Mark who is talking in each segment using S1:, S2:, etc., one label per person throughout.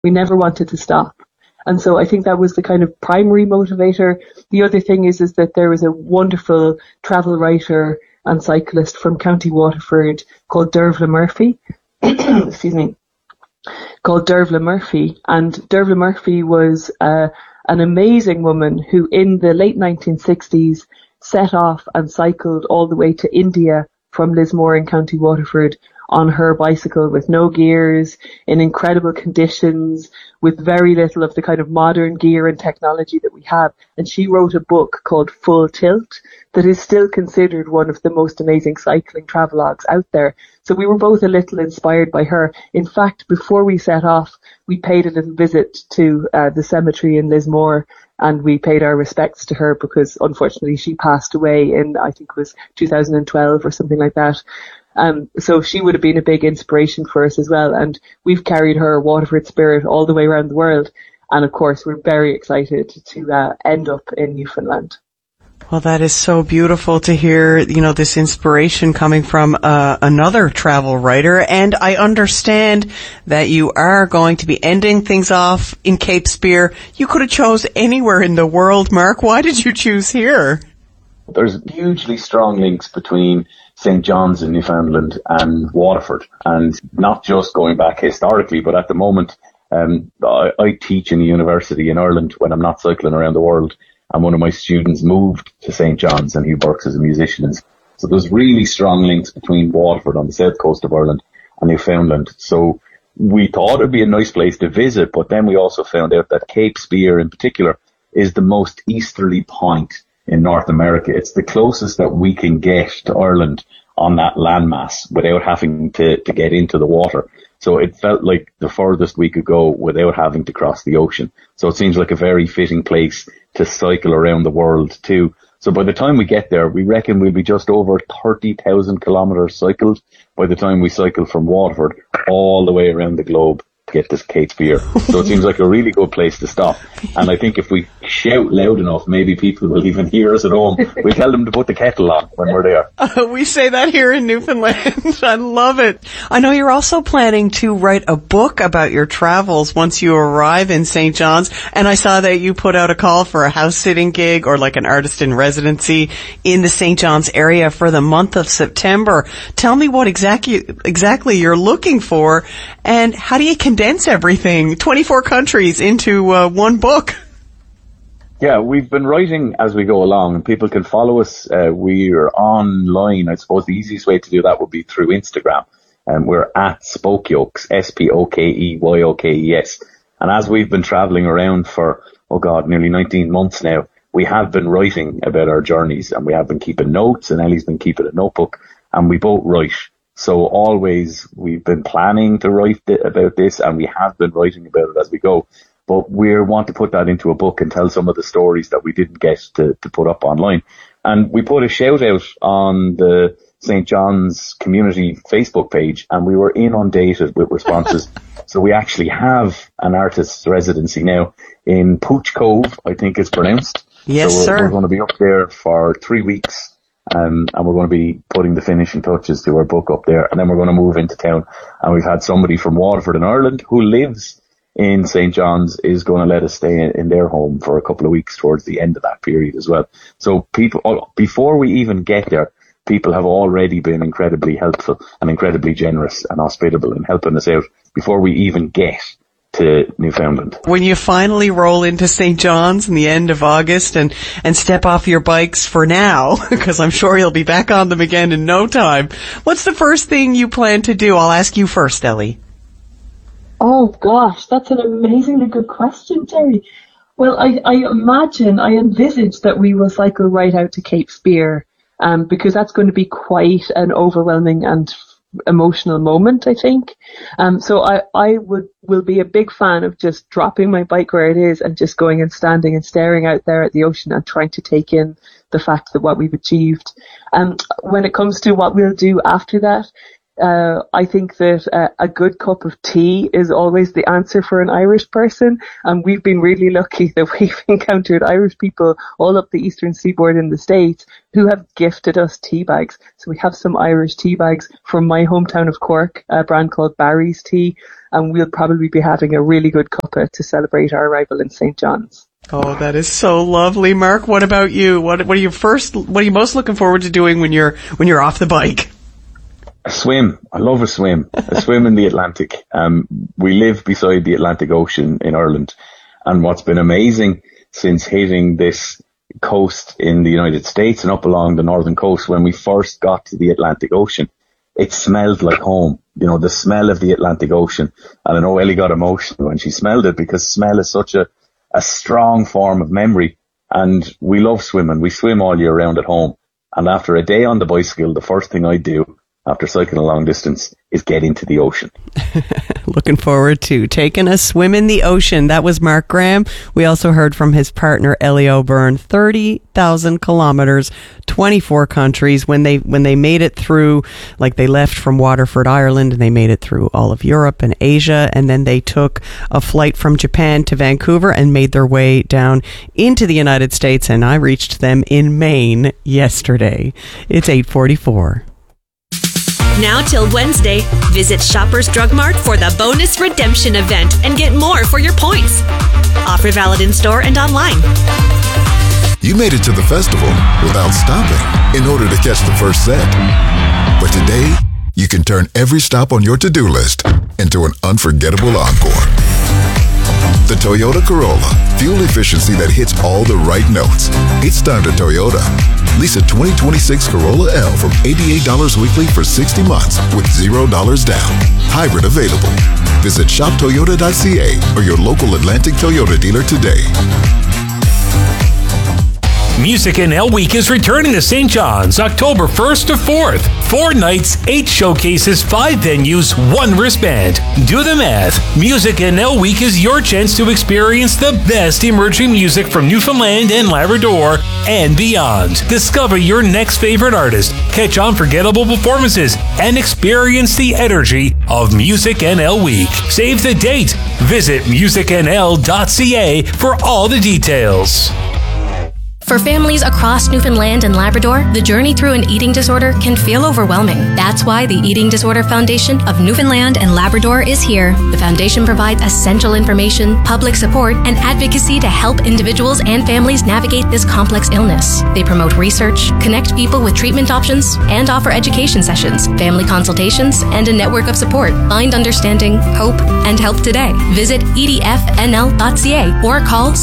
S1: We never wanted to stop. And so I think that was the kind of primary motivator. The other thing is that there was a wonderful travel writer and cyclist from County Waterford called Dervla Murphy. Excuse me. Called Dervla Murphy. And Dervla Murphy was an amazing woman who in the late 1960s set off and cycled all the way to India from Lismore in County Waterford on her bicycle with no gears, in incredible conditions, with very little of the kind of modern gear and technology that we have. And she wrote a book called Full Tilt that is still considered one of the most amazing cycling travelogues out there. So we were both a little inspired by her. In fact, before we set off, we paid a little visit to the cemetery in Lismore, and we paid our respects to her because unfortunately she passed away in, I think it was 2012 or something like that. So she would have been a big inspiration for us as well. And we've carried her Waterford spirit all the way around the world. And of course, we're very excited to end up in Newfoundland.
S2: Well, that is so beautiful to hear, this inspiration coming from another travel writer. And I understand that you are going to be ending things off in Cape Spear. You could have chose anywhere in the world, Mark. Why did you choose here?
S3: There's hugely strong links between St. John's in Newfoundland and Waterford, and not just going back historically, but at the moment, I teach in a university in Ireland when I'm not cycling around the world, and one of my students moved to St. John's and he works as a musician. So there's really strong links between Waterford on the south coast of Ireland and Newfoundland. So we thought it'd be a nice place to visit, but then we also found out that Cape Spear in particular is the most easterly point in North America. It's the closest that we can get to Ireland on that landmass without having to get into the water. So it felt like the furthest we could go without having to cross the ocean. So it seems like a very fitting place to cycle around the world too. So by the time we get there, we reckon we'll be just over 30,000 kilometres cycled by the time we cycle from Waterford all the way around the globe to get to Cape Spear. So it seems like a really good place to stop. And I think if we shout loud enough, maybe people will even hear us at home. We tell them to put the kettle on when we're there.
S2: We say that here in Newfoundland. I love it. I know you're also planning to write a book about your travels once you arrive in St. John's. And I saw that you put out a call for a house sitting gig or like an artist in residency in the St. John's area for the month of September. Tell me what exactly you're looking for, and how do you condense everything, 24 countries, into one book?
S3: Yeah, we've been writing as we go along, and people can follow us. We're online. I suppose the easiest way to do that would be through Instagram. We're at Spokeyokes, Spokeyokes. And as we've been travelling around for, nearly 19 months now, we have been writing about our journeys, and we have been keeping notes, and Ellie's been keeping a notebook, and we both write. So always we've been planning to write about this, and we have been writing about it as we go. But we want to put that into a book and tell some of the stories that we didn't get to put up online. And we put a shout out on the St. John's community Facebook page, and we were inundated with responses. So we actually have an artist's residency now in Pooch Cove, I think it's pronounced.
S2: Yes,
S3: so
S2: sir.
S3: We're going to be up there for 3 weeks. And we're going to be putting the finishing touches to our book up there, and then we're going to move into town. And we've had somebody from Waterford in Ireland who lives in St. John's is going to let us stay in their home for a couple of weeks towards the end of that period as well. So people, before we even get there, people have already been incredibly helpful and incredibly generous and hospitable in helping us out before we even get to Newfoundland.
S2: When you finally roll into St. John's in the end of August and step off your bikes for now, because I'm sure you'll be back on them again in no time, what's the first thing you plan to do? I'll ask you first, Ellie.
S1: Oh gosh, that's an amazingly good question, Terry. Well, I envisage that we will cycle right out to Cape Spear, because that's going to be quite an overwhelming and emotional moment, I think. So I will be a big fan of just dropping my bike where it is and just going and standing and staring out there at the ocean and trying to take in the fact that what we've achieved. When it comes to what we'll do after that, I think that a good cup of tea is always the answer for an Irish person, and we've been really lucky that we've encountered Irish people all up the eastern seaboard in the States who have gifted us tea bags. So we have some Irish tea bags from my hometown of Cork, a brand called Barry's Tea, and we'll probably be having a really good cuppa to celebrate our arrival in St. John's.
S2: Oh, that is so lovely. Mark, what about you? What are you most looking forward to doing when you're off the bike?
S3: A swim. I love a swim. A swim in the Atlantic. We live beside the Atlantic Ocean in Ireland, and what's been amazing since hitting this coast in the United States and up along the northern coast, when we first got to the Atlantic Ocean, it smelled like home. You know, the smell of the Atlantic Ocean. And I know Ellie got emotional when she smelled it, because smell is such a strong form of memory. And we love swimming. We swim all year round at home. And after a day on the bicycle, the first thing I do after cycling a long distance is get into the ocean.
S2: Looking forward to taking a swim in the ocean. That was Mark Graham. We also heard from his partner, Ellie O'Byrne. 30,000 kilometers, 24 countries. When they made it through, like they left from Waterford, Ireland, and they made it through all of Europe and Asia, and then they took a flight from Japan to Vancouver and made their way down into the United States, and I reached them in Maine yesterday. It's 8:44.
S4: Now till Wednesday, visit Shoppers Drug Mart for the bonus redemption event and get more for your points. Offer valid in store and online.
S5: You made it to the festival without stopping in order to catch the first set. But today, you can turn every stop on your to-do list into an unforgettable encore. The Toyota Corolla, fuel efficiency that hits all the right notes. It's time to Toyota. Lease a 2026 Corolla L from $88 weekly for 60 months with $0 down. Hybrid available. Visit shoptoyota.ca or your local Atlantic Toyota dealer today.
S6: Music NL Week is returning to St. John's October 1st to 4th. 4 nights, 8 showcases, 5 venues, 1 wristband. Do the math. Music NL Week is your chance to experience the best emerging music from Newfoundland and Labrador and beyond. Discover your next favorite artist, catch unforgettable performances, and experience the energy of Music NL Week. Save the date. Visit musicnl.ca for all the details.
S7: For families across Newfoundland and Labrador, the journey through an eating disorder can feel overwhelming. That's why the Eating Disorder Foundation of Newfoundland and Labrador is here. The foundation provides essential information, public support, and advocacy to help individuals and families navigate this complex illness. They promote research, connect people with treatment options, and offer education sessions, family consultations, and a network of support. Find understanding, hope, and help today. Visit edfnl.ca or call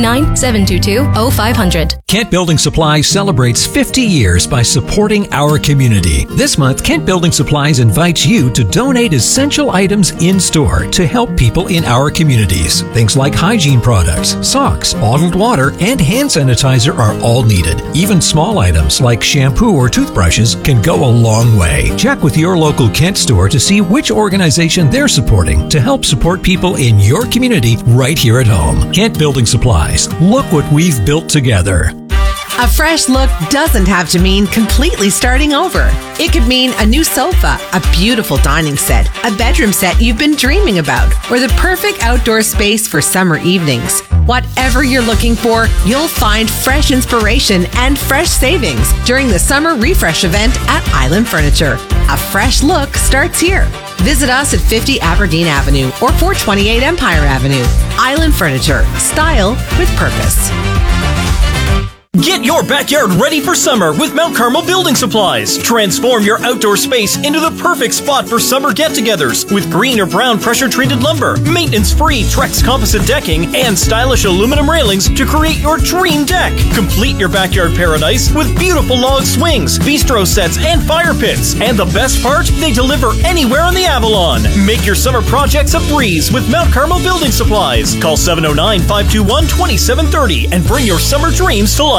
S7: 709-722-0500.
S8: Kent Building Supplies celebrates 50 years by supporting our community. This month, Kent Building Supplies invites you to donate essential items in store to help people in our communities. Things like hygiene products, socks, bottled water, and hand sanitizer are all needed. Even small items like shampoo or toothbrushes can go a long way. Check with your local Kent store to see which organization they're supporting to help support people in your community right here at home. Kent Building Supplies. Look what we've built together.
S9: A fresh look doesn't have to mean completely starting over. It could mean a new sofa, a beautiful dining set, a bedroom set you've been dreaming about, or the perfect outdoor space for summer evenings. Whatever you're looking for, you'll find fresh inspiration and fresh savings during the Summer Refresh event at Island Furniture. A fresh look starts here. Visit us at 50 Aberdeen Avenue or 428 Empire Avenue. Island Furniture. Style with purpose.
S10: Get your backyard ready for summer with Mount Carmel Building Supplies. Transform your outdoor space into the perfect spot for summer get-togethers with green or brown pressure-treated lumber, maintenance-free Trex composite decking, and stylish aluminum railings to create your dream deck. Complete your backyard paradise with beautiful log swings, bistro sets, and fire pits. And the best part? They deliver anywhere on the Avalon. Make your summer projects a breeze with Mount Carmel Building Supplies. Call 709-521-2730 and bring your summer dreams to life.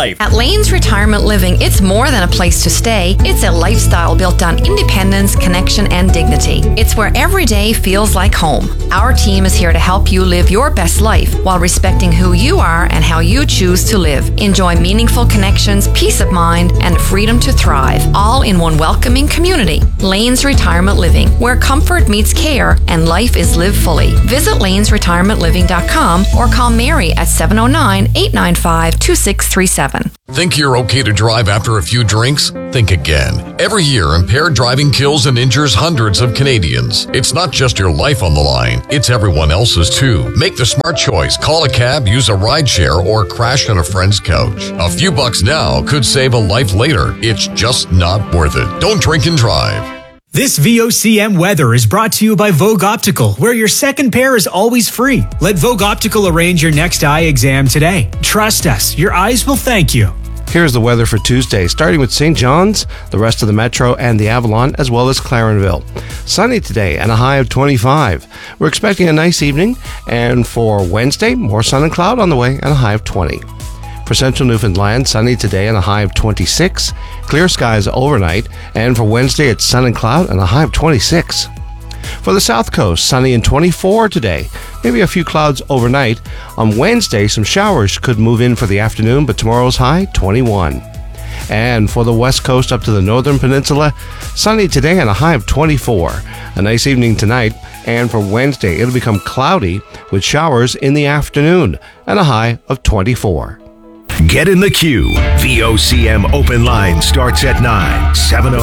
S10: life.
S11: At Lane's Retirement Living, it's more than a place to stay. It's a lifestyle built on independence, connection, and dignity. It's where every day feels like home. Our team is here to help you live your best life while respecting who you are and how you choose to live. Enjoy meaningful connections, peace of mind, and freedom to thrive, all in one welcoming community. Lane's Retirement Living, where comfort meets care and life is lived fully. Visit lanesretirementliving.com or call Mary at 709-895-2637.
S12: Think you're okay to drive after a few drinks? Think again. Every year, impaired driving kills and injures hundreds of Canadians. It's not just your life on the line, it's everyone else's too. Make the smart choice. Call a cab, use a rideshare, or crash on a friend's couch. A few bucks now could save a life later. It's just not worth it. Don't drink and drive.
S13: This VOCM weather is brought to you by Vogue Optical, where your second pair is always free. Let Vogue Optical arrange your next eye exam today. Trust us, your eyes will thank you.
S14: Here's the weather for Tuesday, starting with St. John's, the rest of the Metro and the Avalon, as well as Clarenville. Sunny today and a high of 25. We're expecting a nice evening, and for Wednesday, more sun and cloud on the way and a high of 20. For central Newfoundland, sunny today and a high of 26. Clear skies overnight, and for Wednesday, it's sun and cloud and a high of 26. For the South Coast, sunny and 24 today. Maybe a few clouds overnight. On Wednesday, some showers could move in for the afternoon, but tomorrow's high, 21. And for the West Coast up to the Northern Peninsula, sunny today and a high of 24. A nice evening tonight, and for Wednesday, it'll become cloudy with showers in the afternoon and a high of 24.
S15: Get in the queue. VOCM open line starts at 9,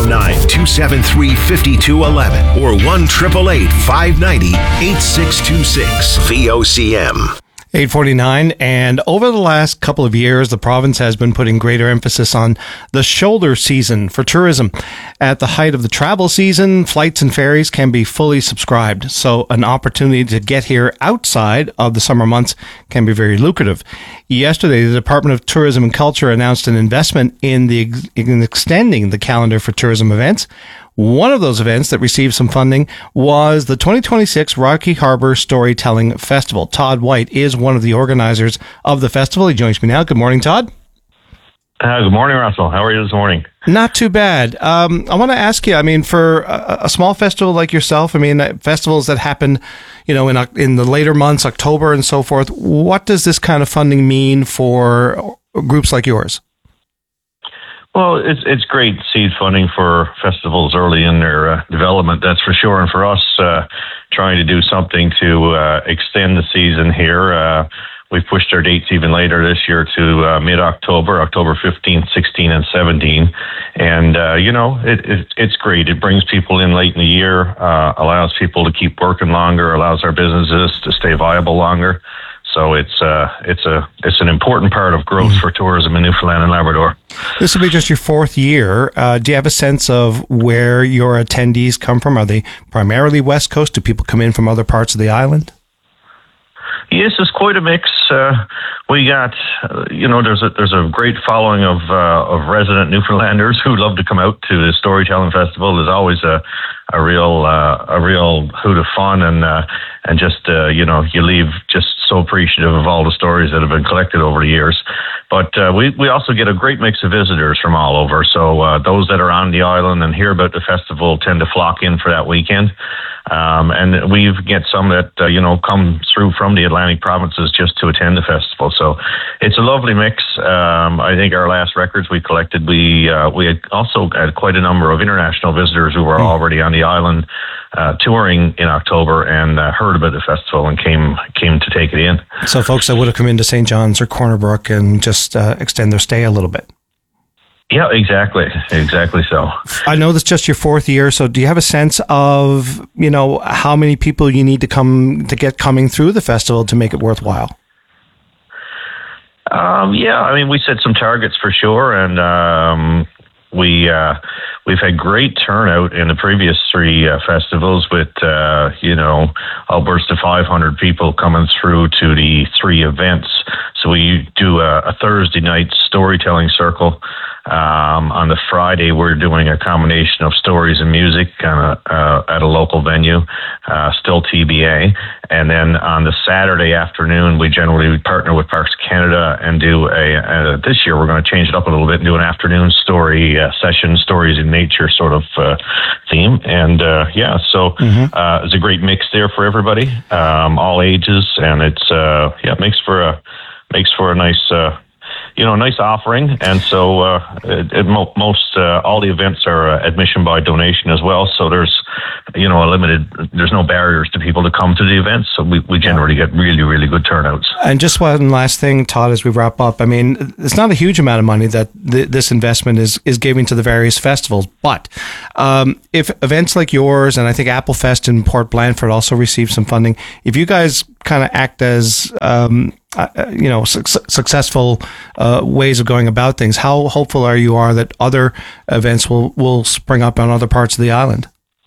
S15: 709-273-5211 or 1-888-590-8626. VOCM.
S14: 8:49, and over the last couple of years, the province has been putting greater emphasis on the shoulder season for tourism. At the height of the travel season, flights and ferries can be fully subscribed, so an opportunity to get here outside of the summer months can be very lucrative. Yesterday, the Department of Tourism and Culture announced an investment in extending the calendar for tourism events. One of those events that received some funding was the 2026 Rocky Harbour Storytelling Festival. Todd White is one of the organizers of the festival. He joins me now. Good morning, Todd.
S16: Good morning, Russell. How are you this morning?
S14: Not too bad. I want to ask you, for a small festival like yourself, festivals that happen, in the later months, October and so forth, what does this kind of funding mean for groups like yours?
S16: Well, it's great seed funding for festivals early in their development, that's for sure. And for us, trying to do something to extend the season here, we've pushed our dates even later this year to mid-October, October 15th, 16th, and 17th. And, it's great. It brings people in late in the year, allows people to keep working longer, allows our businesses to stay viable longer. So it's an important part of growth for tourism in Newfoundland and Labrador.
S14: This will be just your fourth year. Do you have a sense of where your attendees come from? Are they primarily West Coast? Do people come in from other parts of the island?
S16: Yes, it's quite a mix. We got, there's a great following of resident Newfoundlanders who love to come out to the Storytelling Festival. There's always a real hoot of fun, and just you leave just so appreciative of all the stories that have been collected over the years. But we also get a great mix of visitors from all over. So those that are on the island and hear about the festival tend to flock in for that weekend. And we get some that, come through from the Atlantic provinces just to attend the festival. So it's a lovely mix. I think our last records we collected, we had also had quite a number of international visitors who were already on the island touring in October and heard about the festival and came to take it in.
S14: So folks that would have come into St. John's or Corner Brook and just extend their stay a little bit.
S16: Yeah, exactly so.
S14: I know this is just your fourth year, so do you have a sense of, how many people you need to get coming through the festival to make it worthwhile?
S16: We set some targets for sure, and we've had great turnout in the previous three festivals with, upwards to 500 people coming through to the three events. So we do a Thursday night storytelling circle, On the Friday, we're doing a combination of stories and music at a local venue, still TBA. And then on the Saturday afternoon, we generally partner with Parks Canada and do this year we're going to change it up a little bit and do an afternoon story session, stories in nature sort of theme. And so it's a great mix there for everybody, all ages, and it's makes for a nice nice offering. And so most all the events are admission by donation as well. So there's there's no barriers to people to come to the events. So we generally get really, really good turnouts.
S14: And just one last thing, Todd, as we wrap up. I mean, it's not a huge amount of money that this investment is giving to the various festivals. But if events like yours, and I think Applefest in Port Blandford also received some funding, if you guys kind of act as successful ways of going about things, how hopeful are you that other events will spring up on other parts of the island?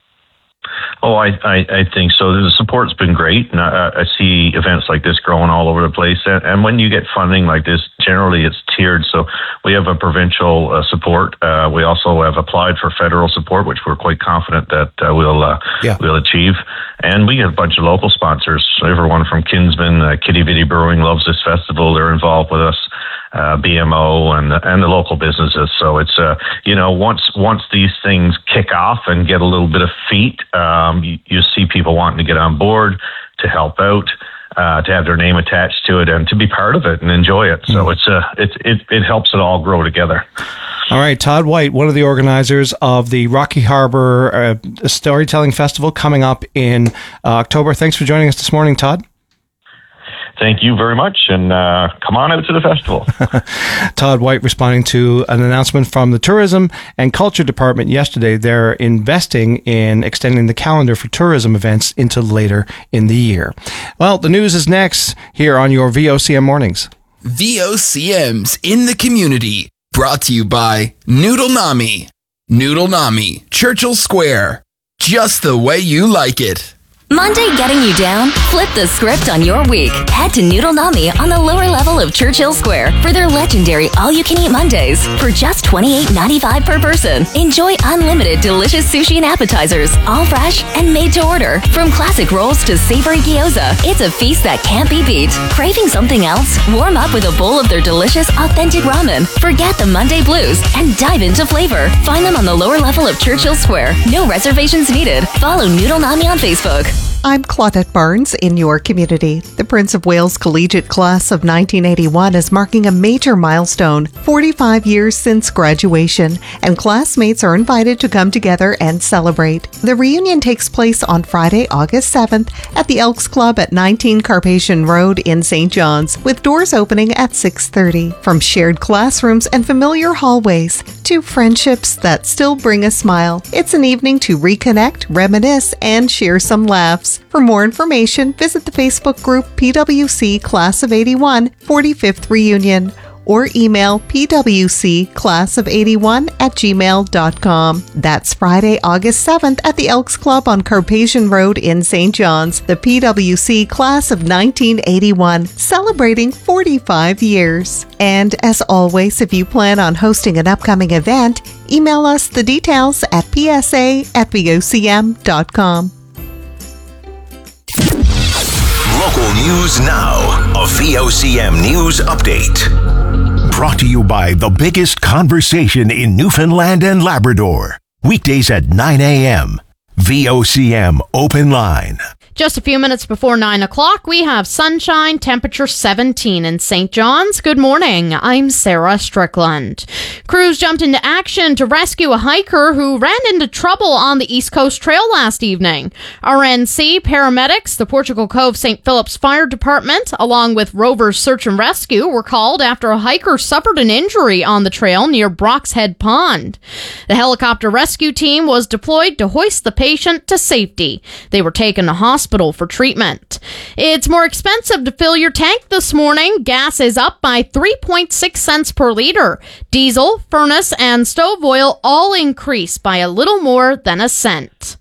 S16: Oh, I think so. The support's been great, and I see events like this growing all over the place. And when you get funding like this, generally it's tiered. So we have a provincial support. We also have applied for federal support, which we're quite confident that we'll achieve. And we get a bunch of local sponsors. Everyone from Kinsman, Kitty Bitty Brewing loves this festival. They're involved with us. BMO and the local businesses. So it's once these things kick off and get a little bit of feet, you see people wanting to get on board, to help out, to have their name attached to it, and to be part of it and enjoy it. So it helps it all grow together.
S14: All right, Todd White, one of the organizers of the Rocky Harbour Storytelling Festival coming up in October. Thanks for joining us this morning, Todd.
S16: Thank you very much, and come on out to the festival.
S14: Todd White responding to an announcement from the Tourism and Culture Department yesterday. They're investing in extending the calendar for tourism events into later in the year. Well, the news is next here on your VOCM Mornings.
S17: VOCM's in the community, brought to you by Noodle Nami. Noodle Nami, Churchill Square. Just the way you like it.
S18: Monday getting you down? Flip the script on your week. Head to Noodle Nami on the lower level of Churchill Square for their legendary all-you-can-eat Mondays for just $28.95 per person. Enjoy unlimited delicious sushi and appetizers, all fresh and made to order. From classic rolls to savory gyoza, it's a feast that can't be beat. Craving something else? Warm up with a bowl of their delicious, authentic ramen. Forget the Monday blues and dive into flavor. Find them on the lower level of Churchill Square. No reservations needed. Follow Noodle Nami on Facebook.
S19: I'm Claudette Barnes in your community. The Prince of Wales Collegiate Class of 1981 is marking a major milestone, 45 years since graduation, and classmates are invited to come together and celebrate. The reunion takes place on Friday, August 7th at the Elks Club at 19 Carpathian Road in St. John's, with doors opening at 6:30. From shared classrooms and familiar hallways to friendships that still bring a smile, it's an evening to reconnect, reminisce, and share some laughs. For more information, visit the Facebook group PWC Class of 81 45th Reunion or email pwcclassof81@gmail.com. That's Friday, August 7th at the Elks Club on Carpathian Road in St. John's. The PWC Class of 1981, celebrating 45 years. And as always, if you plan on hosting an upcoming event, email us the details at psa@vocm.com.
S15: Local news now. A VOCM news update. Brought to you by the biggest conversation in Newfoundland and Labrador. Weekdays at 9 a.m. VOCM Open Line.
S20: Just a few minutes before 9 o'clock, we have sunshine, temperature 17 in St. John's. Good morning. I'm Sarah Strickland. Crews jumped into action to rescue a hiker who ran into trouble on the East Coast Trail last evening. RNC, paramedics, the Portugal Cove St. Philip's Fire Department, along with Rovers Search and Rescue, were called after a hiker suffered an injury on the trail near Brock's Head Pond. The helicopter rescue team was deployed to hoist the patient to safety. They were taken to hospital for treatment. It's more expensive to fill your tank this morning. Gas is up by 3.6 cents per liter. Diesel, furnace, and stove oil all increase by a little more than a cent.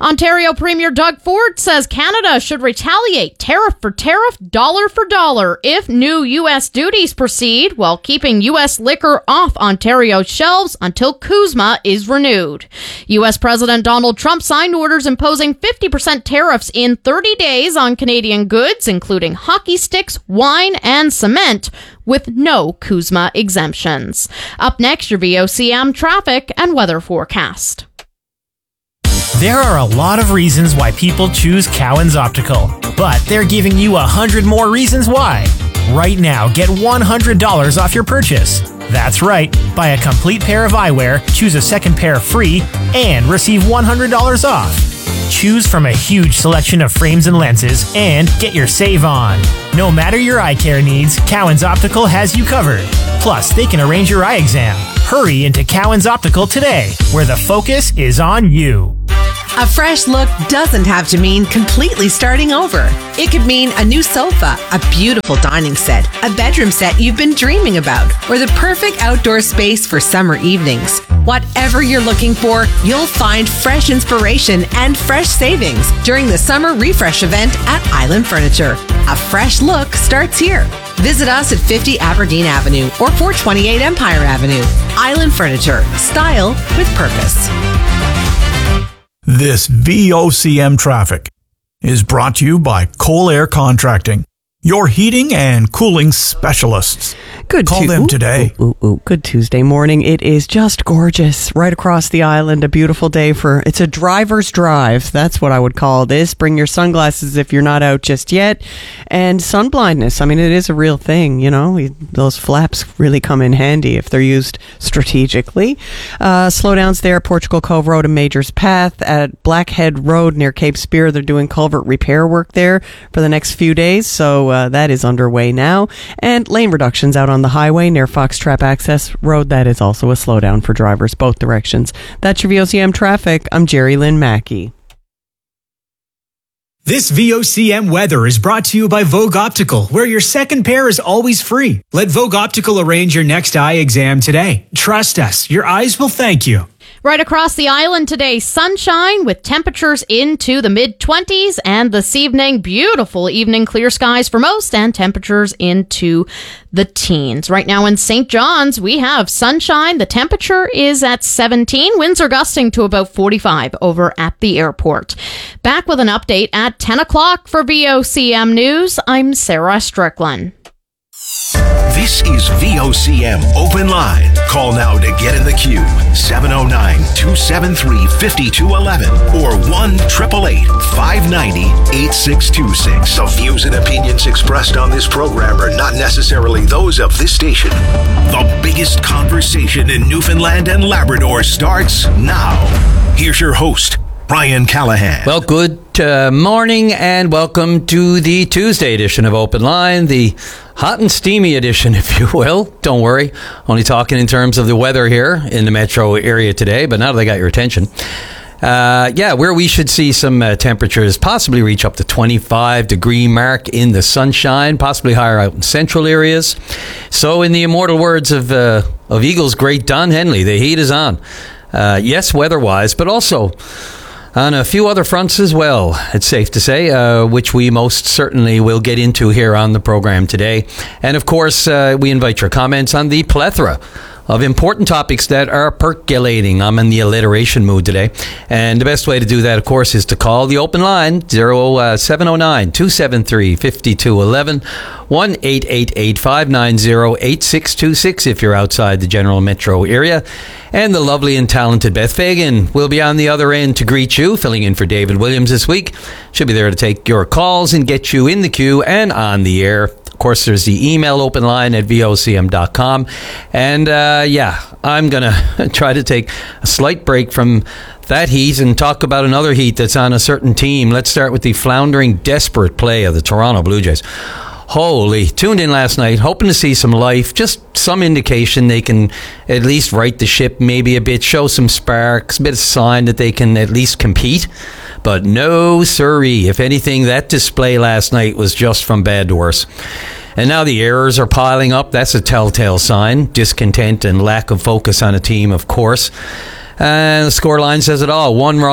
S20: Ontario Premier Doug Ford says Canada should retaliate tariff for tariff, dollar for dollar if new U.S. duties proceed while keeping U.S. liquor off Ontario's shelves until CUSMA is renewed. U.S. President Donald Trump signed orders imposing 50% tariffs in 30 days on Canadian goods, including hockey sticks, wine, and cement, with no CUSMA exemptions. Up next, your VOCM traffic and weather forecast.
S21: There are a lot of reasons why people choose Cowan's Optical, but they're giving you 100 more reasons why. Right now, get $100 off your purchase. That's right. Buy a complete pair of eyewear, choose a second pair free, and receive $100 off. Choose from a huge selection of frames and lenses and get your save on. No matter your eye care needs, Cowan's Optical has you covered. Plus, they can arrange your eye exam. Hurry into Cowan's Optical today, where the focus is on you.
S9: A fresh look doesn't have to mean completely starting over. It could mean a new sofa, a beautiful dining set, a bedroom set you've been dreaming about, or the perfect outdoor space for summer evenings. Whatever you're looking for, you'll find fresh inspiration and fresh savings during the Summer Refresh event at Island Furniture. A fresh look starts here. Visit us at 50 Aberdeen Avenue or 428 Empire Avenue. Island Furniture. Style with purpose.
S22: This VOCM traffic is brought to you by Coal Air Contracting, your heating and cooling specialists. Call them today.
S2: Good Tuesday morning. It is just gorgeous right across the island. A beautiful day it's a driver's drive. That's what I would call this. Bring your sunglasses if you're not out just yet. And sun blindness. I mean, it is a real thing, you know. Those flaps really come in handy if they're used strategically. Slowdowns there at Portugal Cove Road and Majors Path. At Blackhead Road near Cape Spear, they're doing culvert repair work there for the next few days. So that is underway now. And lane reductions out on the highway near Foxtrap Access Road. That is also a slowdown for drivers both directions. That's your VOCM traffic. I'm Jerry Lynn Mackey.
S13: This VOCM weather is brought to you by Vogue Optical, where your second pair is always free. Let Vogue Optical arrange your next eye exam today. Trust us, your eyes will thank you.
S20: Right across the island today, sunshine with temperatures into the mid-20s, and this evening, beautiful evening, clear skies for most, and temperatures into the teens. Right now in St. John's, we have sunshine. The temperature is at 17. Winds are gusting to about 45 over at the airport. Back with an update at 10 o'clock for VOCM News. I'm Sarah Strickland.
S15: This is VOCM Open Line. Call now to get in the queue. 709-273-5211 or 1-888-590-8626. The views and opinions expressed on this program are not necessarily those of this station. The biggest conversation in Newfoundland and Labrador starts now. Here's your host, Brian Callahan.
S23: Well, good morning and welcome to the Tuesday edition of Open Line, the hot and steamy edition, if you will. Don't worry, only talking in terms of the weather here in the metro area today, but now that I got your attention. Where we should see some temperatures possibly reach up to 25 degree mark in the sunshine, possibly higher out in central areas. So in the immortal words of Eagles great Don Henley, the heat is on. Yes, weather-wise, but also on a few other fronts as well, it's safe to say, which we most certainly will get into here on the program today. And of course, we invite your comments on the plethora of important topics that are percolating. I'm in the alliteration mood today. And the best way to do that, of course, is to call the open line, 709-273-5211, 1-888-590-8626 if you're outside the general metro area. And the lovely and talented Beth Fagan will be on the other end to greet you, filling in for David Williams this week. She'll be there to take your calls and get you in the queue and on the air. Of course, there's the email open line at vocm.com. And I'm going to try to take a slight break from that heat and talk about another heat that's on a certain team. Let's start with the floundering, desperate play of the Toronto Blue Jays. Holy, tuned in last night, hoping to see some life, just some indication they can at least right the ship maybe a bit, show some sparks, a bit of sign that they can at least compete. But no siree. If anything, that display last night was just from bad to worse. And now the errors are piling up. That's a telltale sign. Discontent and lack of focus on a team, of course. And the scoreline says it all. 1 run.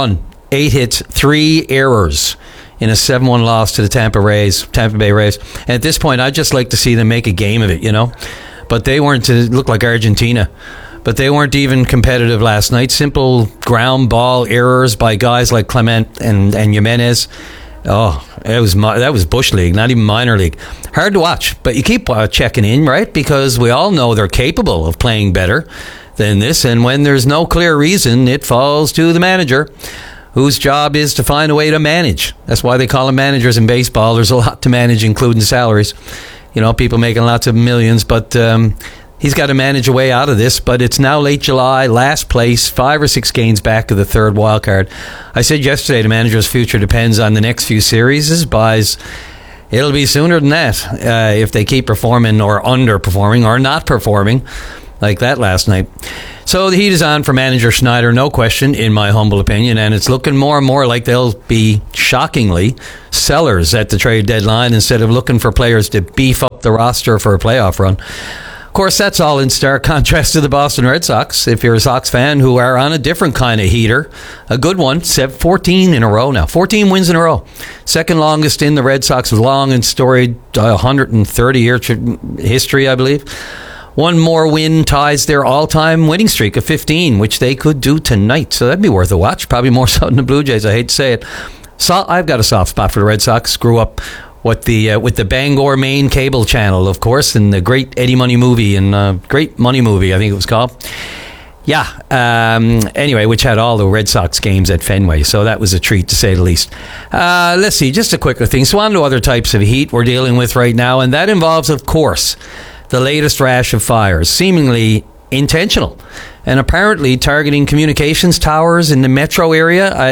S23: 8 hits, 3 errors in a 7-1 loss to the Tampa Bay Rays. And at this point, I'd just like to see them make a game of it, you know. But they weren't, it looked like Argentina. But they weren't even competitive last night. Simple ground ball errors by guys like Clement and Jimenez. Oh, that was Bush League, not even minor league. Hard to watch, but you keep checking in, right? Because we all know they're capable of playing better than this. And when there's no clear reason, it falls to the manager, whose job is to find a way to manage. That's why they call them managers in baseball. There's a lot to manage, including salaries. You know, people making lots of millions, but he's got to manage a way out of this. But it's now late July, last place, 5 or 6 games back of the third wild card. I said yesterday the manager's future depends on the next few series. Buys, it'll be sooner than that if they keep performing or underperforming or not performing like that last night. So the heat is on for manager Schneider, no question, in my humble opinion, and it's looking more and more like they'll be, shockingly, sellers at the trade deadline instead of looking for players to beef up the roster for a playoff run. Of course, that's all in stark contrast to the Boston Red Sox, if you're a Sox fan, who are on a different kind of heater. A good one, 14 in a row now, 14 wins in a row. Second longest in the Red Sox long and storied 130-year history, I believe. One more win ties their all-time winning streak of 15, which they could do tonight. So that'd be worth a watch. Probably more so than the Blue Jays. I hate to say it. So I've got a soft spot for the Red Sox. Grew up with the Bangor Maine cable channel, of course, and the great Eddie Money movie, and Great Money movie, I think it was called. Yeah. Anyway, which had all the Red Sox games at Fenway, so that was a treat to say the least. Let's see, just a quicker thing. So on to other types of heat we're dealing with right now, and that involves, of course, the latest rash of fires, seemingly intentional, and apparently targeting communications towers in the metro area.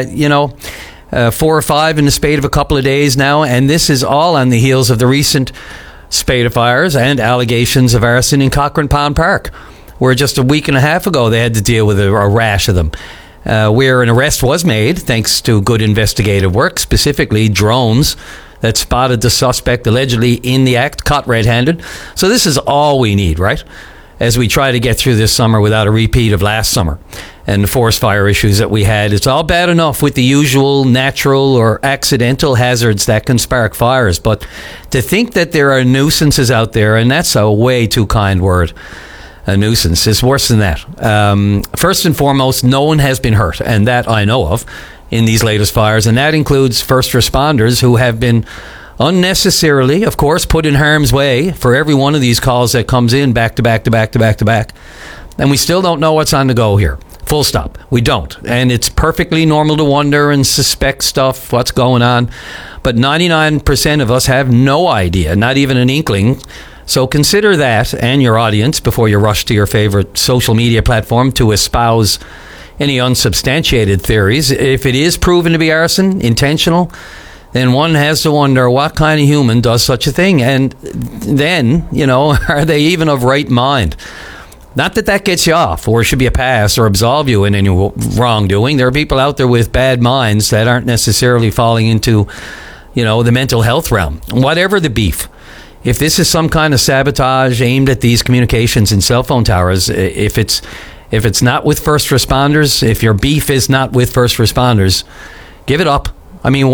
S23: 4 or 5 in the spate of a couple of days now, and this is all on the heels of the recent spate of fires and allegations of arson in Cochrane Pond Park, where just a week and a half ago they had to deal with a rash of them, where an arrest was made thanks to good investigative work, specifically drones that spotted the suspect allegedly in the act, caught red-handed. So this is all we need, right? As we try to get through this summer without a repeat of last summer and the forest fire issues that we had. It's all bad enough with the usual natural or accidental hazards that can spark fires, but to think that there are nuisances out there, and that's a way too kind word, a nuisance, is worse than that. First and foremost, no one has been hurt, and that I know of, in these latest fires, and that includes first responders who have been unnecessarily, of course, put in harm's way for every one of these calls that comes in back to back to back to back to back. And we still don't know what's on the go here. Full stop. We don't. And it's perfectly normal to wonder and suspect stuff, what's going on. But 99% of us have no idea, not even an inkling. So consider that and your audience before you rush to your favorite social media platform to espouse any unsubstantiated theories. If it is proven to be arson, intentional, then one has to wonder what kind of human does such a thing. And then, are they even of right mind? Not that gets you off or should be a pass or absolve you in any wrongdoing. There are people out there with bad minds that aren't necessarily falling into, the mental health realm. Whatever the beef. If this is some kind of sabotage aimed at these communications and cell phone towers, if it's not with first responders, if your beef is not with first responders, give it up. I mean,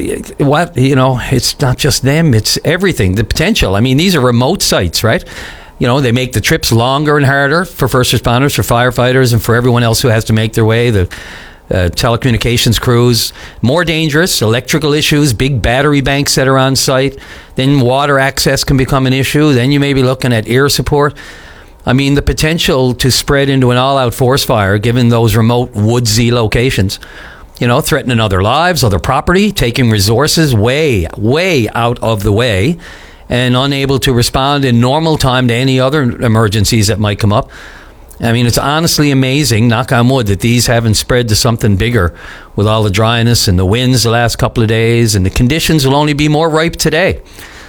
S23: it's not just them, it's everything, the potential. I mean, these are remote sites, right? They make the trips longer and harder for first responders, for firefighters, and for everyone else who has to make their way, the telecommunications crews. More dangerous, electrical issues, big battery banks that are on site. Then water access can become an issue. Then you may be looking at air support. I mean, the potential to spread into an all-out forest fire, given those remote woodsy locations, threatening other lives, other property, taking resources way, way out of the way, and unable to respond in normal time to any other emergencies that might come up. I mean, it's honestly amazing, knock on wood, that these haven't spread to something bigger with all the dryness and the winds the last couple of days, and the conditions will only be more ripe today.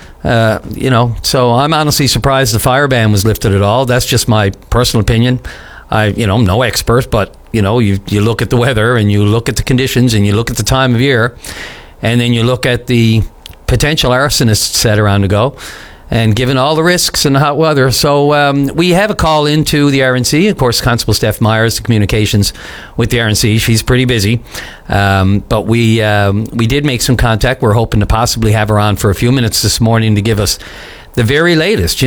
S23: So I'm honestly surprised the fire ban was lifted at all. That's just my personal opinion. I'm no expert, but you look at the weather and you look at the conditions and you look at the time of year, and then you look at the potential arsonists that are on the go, and given all the risks and the hot weather. So we have a call into the RNC. Of course, Constable Steph Myers, the communications with the RNC. She's pretty busy. But we did make some contact. We're hoping to possibly have her on for a few minutes this morning to give us the very latest,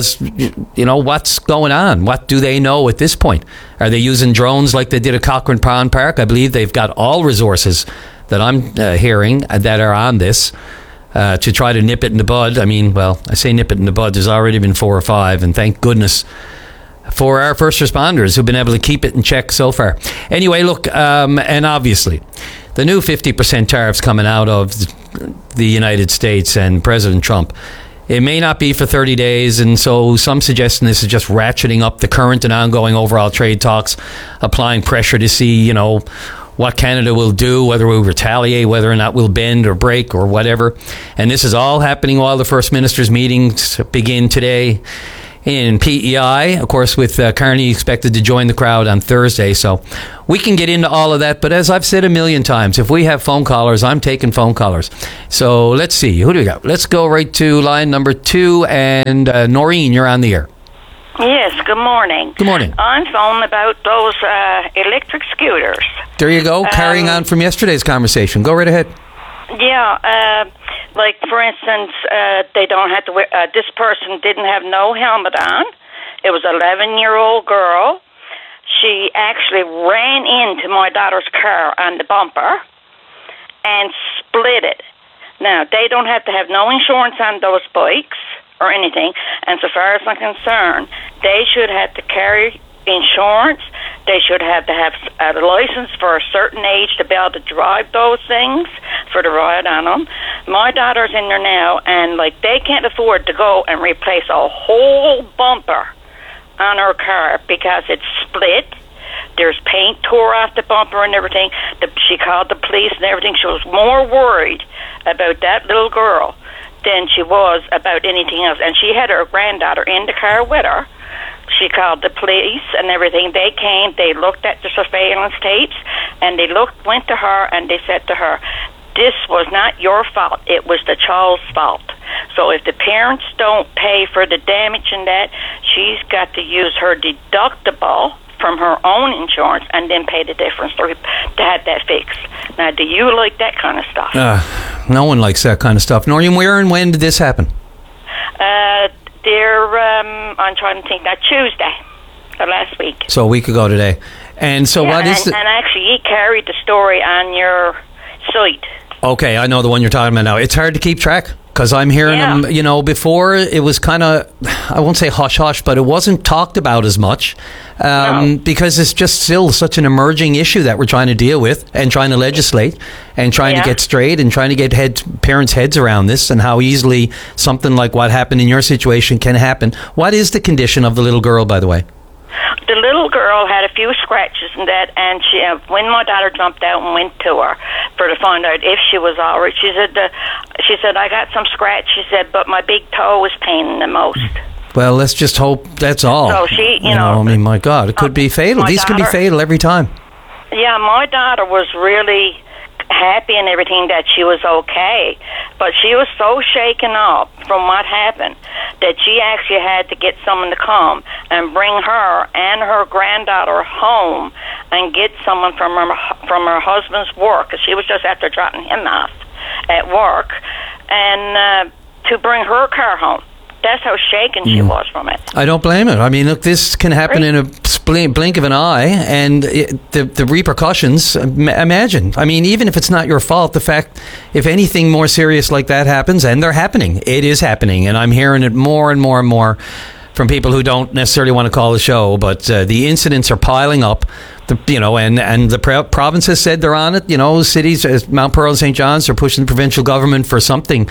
S23: what's going on? What do they know at this point? Are they using drones like they did at Cochrane Pond Park? I believe they've got all resources that I'm hearing that are on this. To try to nip it in the bud. I mean, well, I say nip it in the bud. There's already been 4 or 5, and thank goodness for our first responders who've been able to keep it in check so far. Anyway, look, and obviously, the new 50% tariffs coming out of the United States and President Trump. It may not be for 30 days, and so some suggesting this is just ratcheting up the current and ongoing overall trade talks, applying pressure to see, what Canada will do, whether we'll retaliate, whether or not we'll bend or break or whatever. And this is all happening while the First Minister's meetings begin today in PEI, of course, with Carney expected to join the crowd on Thursday. So we can get into all of that. But as I've said a million times, if we have phone callers, I'm taking phone callers. So let's see. Who do we got? Let's go right to line number 2. And Noreen, you're on the air.
S1: Yes, good morning.
S23: Good morning.
S1: I'm phoning about those electric scooters.
S23: There you go. Carrying on from yesterday's conversation. Go right ahead.
S1: Yeah, like, for instance, they don't have to wear, this person didn't have no helmet on. It was an 11-year-old girl. She actually ran into my daughter's car on the bumper and split it. Now, they don't have to have no insurance on those bikes or anything, and so far as I'm concerned, they should have to carry insurance. They should have to have a license for a certain age to be able to drive those things, for the ride on them. My daughter's in there now, and they can't afford to go and replace a whole bumper on her car because it's split. There's paint tore off the bumper and everything. She called the police and everything. She was more worried about that little girl than she was about anything else. And she had her granddaughter in the car with her. She called the police and everything. They came, they looked at the surveillance tapes, and they went to her and they said to her, this was not your fault. It was the child's fault. So if the parents don't pay for the damage in that, she's got to use her deductible from her own insurance and then pay the difference to have that fixed. Now, do you like that kind of stuff?
S23: No one likes that kind of stuff. Noreen, where and when did this happen?
S1: I'm trying to think, Tuesday of last week.
S23: So a week ago today. And so what is
S1: and actually, you carried the story on your site.
S23: Okay, I know the one you're talking about now. It's hard to keep track. Because I'm hearing them, before it was kind of, I won't say hush-hush, but it wasn't talked about as much because it's just still such an emerging issue that we're trying to deal with and trying to legislate and trying to get straight and trying to get parents' heads around this and how easily something like what happened in your situation can happen. What is the condition of the little girl, by the way?
S1: The little girl had a few scratches and that, and she, when my daughter jumped out and went to her to find out if she was all right, she said, I got some scratch, she said, but my big toe was paining the most.
S23: Well, let's just hope that's all.
S1: So she,
S23: I mean, my God, it could be fatal. These can be fatal every time.
S1: Yeah, my daughter was really happy and everything that she was okay, but she was so shaken up from what happened that she actually had to get someone to come and bring her and her granddaughter home and get someone from her husband's work, because she was just after dropping him off at work, and to bring her car home. That's how shaken she was from it.
S23: I don't blame it. I mean, look, this can happen in a blink of an eye, and the repercussions, imagine. I mean, even if it's not your fault, the fact, if anything more serious like that happens, and they're happening, it is happening, and I'm hearing it more and more and more from people who don't necessarily want to call the show, but the incidents are piling up. And the province has said they're on it. Cities, Mount Pearl and St. John's, are pushing the provincial government for something,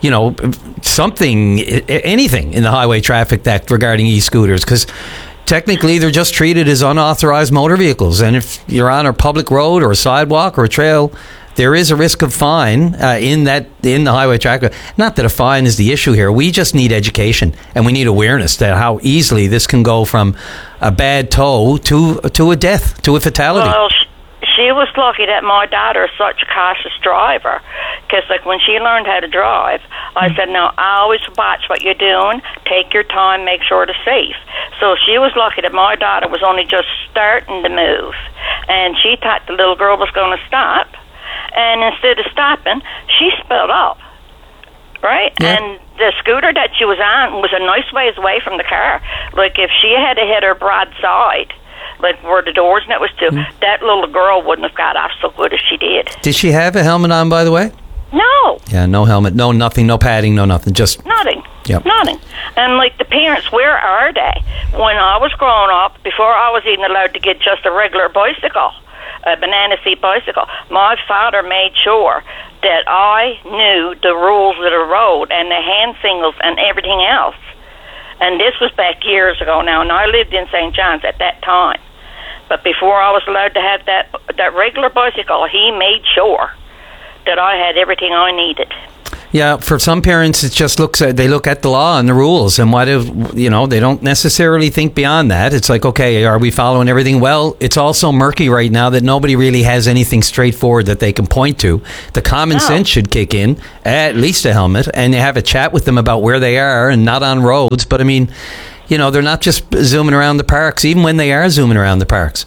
S23: anything in the Highway Traffic Act regarding e-scooters, because technically they're just treated as unauthorized motor vehicles. And if you're on a public road or a sidewalk or a trail, there is a risk of fine in the Highway Traffic. Not that a fine is the issue here. We just need education and we need awareness that how easily this can go from a bad tow to a death, to a fatality.
S1: Well, she was lucky that my daughter is such a cautious driver, because like when she learned how to drive, I said, no, always watch what you're doing, take your time, make sure it's safe. So she was lucky that my daughter was only just starting to move, and she thought the little girl was going to stop, and instead of stopping, she sped up, right?
S23: Yeah.
S1: And the scooter that she was on was a nice ways away from the car. Like if she had hit her broadside, like where the doors and it was to, that little girl wouldn't have got off so good as she did.
S23: Did she have a helmet on, by the way?
S1: No.
S23: Yeah, no helmet, no nothing, no padding, no nothing, just...
S1: Nothing.
S23: Yep.
S1: Nothing. And like the parents, where are they? When I was growing up, before I was even allowed to get just a regular bicycle, a banana seat bicycle, my father made sure that I knew the rules of the road and the hand signals and everything else. And this was back years ago now, and I lived in St. John's at that time. But before I was allowed to have that regular bicycle, he made sure that I had everything I needed.
S23: Yeah, for some parents, it just they look at the law and the rules, and they don't necessarily think beyond that. It's like, okay, are we following everything? Well, it's all so murky right now that nobody really has anything straightforward that they can point to. The common sense should kick in, at least a helmet, and you have a chat with them about where they are and not on roads. But I mean, they're not just zooming around the parks, even when they are zooming around the parks.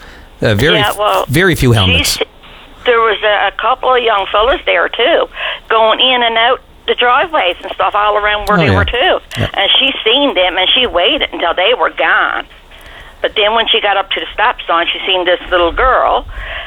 S23: Very few helmets.
S1: There was a couple of young fellas there, too, going in and out the driveways and stuff all around where they were, too.
S23: Yeah.
S1: And she seen them, and she waited until they were gone. But then when she got up to the stop sign, she seen this little girl,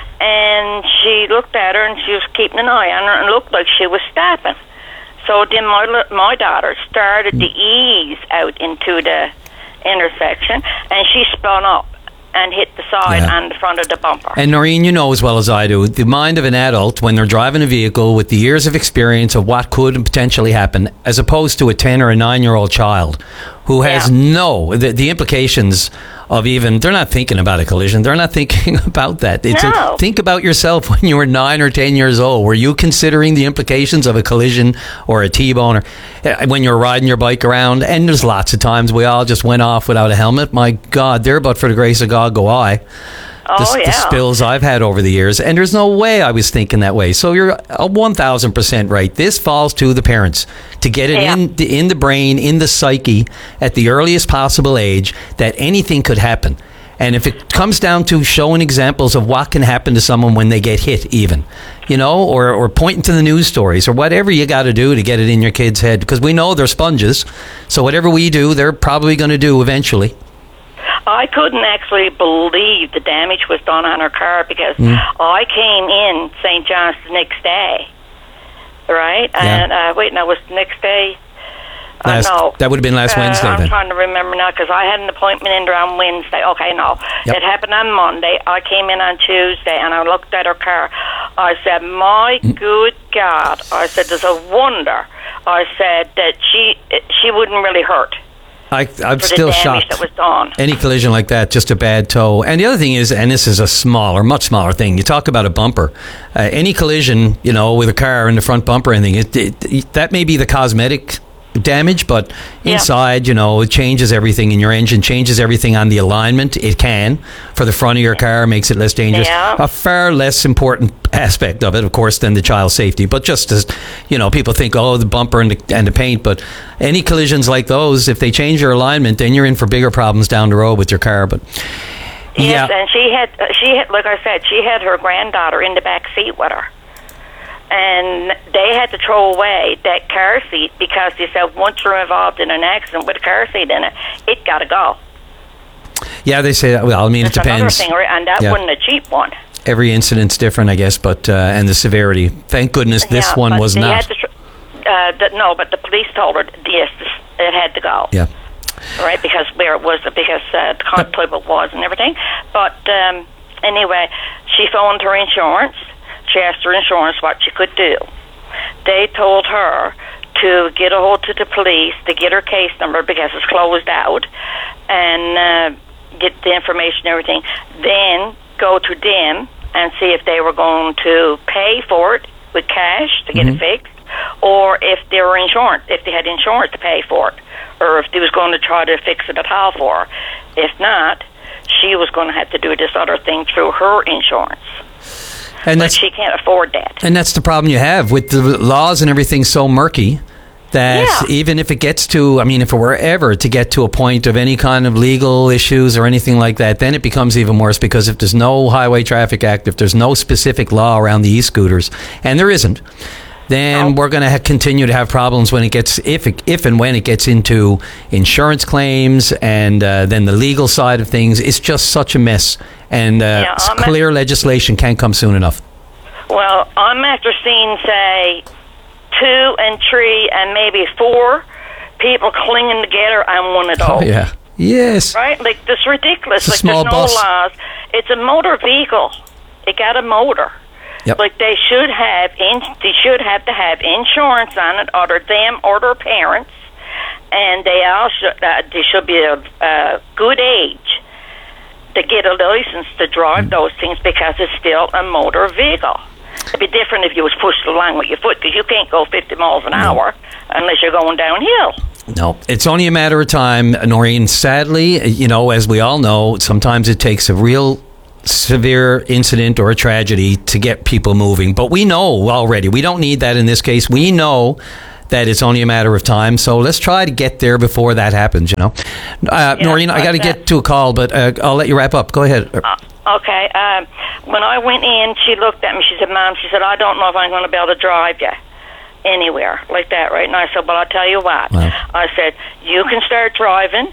S1: and she looked at her, and she was keeping an eye on her, and looked like she was stopping. So then my daughter started to ease out into the intersection, and she spun up and hit the side on the front of the bumper.
S23: And Noreen, you know as well as I do, the mind of an adult when they're driving a vehicle with the years of experience of what could potentially happen, as opposed to a 10 or a 9-year-old child who has the implications of they're not thinking about a collision. They're not thinking about that. Think about yourself when you were 9 or 10 years old. Were you considering the implications of a collision or a T-bone, or when you're riding your bike around? And there's lots of times we all just went off without a helmet. My God, there, but for the grace of God go I. The spills I've had over the years, and there's no way I was thinking that way. So you're 1,000% right. This falls to the parents to get it in the brain, in the psyche, at the earliest possible age that anything could happen. And if it comes down to showing examples of what can happen to someone when they get hit, even, or pointing to the news stories or whatever you got to do to get it in your kid's head, because we know they're sponges. So whatever we do, they're probably going to do eventually.
S1: I couldn't actually believe the damage was done on her car, because I came in St. John's the next day, right? And was the next day? No.
S23: That would have been last Wednesday.
S1: I'm trying to remember now, because I had an appointment in there on Wednesday. Okay, no. It happened on Monday. I came in on Tuesday, and I looked at her car. I said, my good God. I said, there's a wonder. I said that she wouldn't really hurt.
S23: I'm still shocked.
S1: That was done.
S23: Any collision like that, just a bad toe. And the other thing is, and this is a much smaller thing, you talk about a bumper. Any collision, with a car in the front bumper or anything, that may be the cosmetic damage, but inside, it changes everything in your engine, changes everything on the alignment. It can, for the front of your car, makes it less dangerous. A far less important aspect of it, of course, than the child's safety. But just as, people think, the bumper and the paint, but any collisions like those, if they change your alignment, then you're in for bigger problems down the road with your car. But
S1: yes, and she had, like I said, she had her granddaughter in the back seat with her. And they had to throw away that car seat, because they said once you're involved in an accident with a car seat in it got to go.
S23: Yeah, they say that. Well, I mean, it depends.
S1: Thing, and that wasn't a cheap one.
S23: Every incident's different, I guess, but and the severity. Thank goodness this one was not.
S1: No, but the police told her, yes, it had to go.
S23: Yeah.
S1: Right, because where it was, because the constable was and everything. But anyway, she phoned her insurance. She asked her insurance what she could do. They told her to get a hold of the police, to get her case number, because it's closed out, and get the information and everything. Then go to them and see if they were going to pay for it with cash to get it fixed, or if they were if they had insurance to pay for it, or if they was going to try to fix it at all for her. If not, she was going to have to do this other thing through her insurance. but she can't afford that.
S23: And that's the problem you have with the laws and everything so murky that even if it gets to, I mean, if it were ever to get to a point of any kind of legal issues or anything like that, then it becomes even worse, because if there's no Highway Traffic Act, if there's no specific law around the e-scooters, and there isn't, then we're going to continue to have problems when it gets, if and when it gets into insurance claims and then the legal side of things. It's just such a mess, and clear legislation can't come soon enough.
S1: Well, I'm after seeing, say, 2 and 3 and maybe 4 people clinging together on one of those.
S23: Oh, yeah. Yes.
S1: Right? Like, this is ridiculous.
S23: It's a
S1: like,
S23: small
S1: there's
S23: bus.
S1: no laws. It's a motor vehicle. It got a motor.
S23: Yep.
S1: Like, they should have to have insurance on it, or them or their parents, and they should be a good age to get a license to drive those things, because it's still a motor vehicle. It'd be different if you was pushed along with your foot, because you can't go 50 miles an hour unless you're going downhill.
S23: No, it's only a matter of time, Noreen. Sadly, as we all know, sometimes it takes a real severe incident or a tragedy to get people moving. But we know already, we don't need that in this case. We know that it's only a matter of time. So let's try to get there before that happens, Noreen, I got to get to a call, but I'll let you wrap up. Go ahead.
S1: Okay. When I went in, she looked at me. She said, Mom, she said, I don't know if I'm going to be able to drive you anywhere like that right now. I said, but I'll tell you what.
S23: Wow.
S1: I said, you can start driving.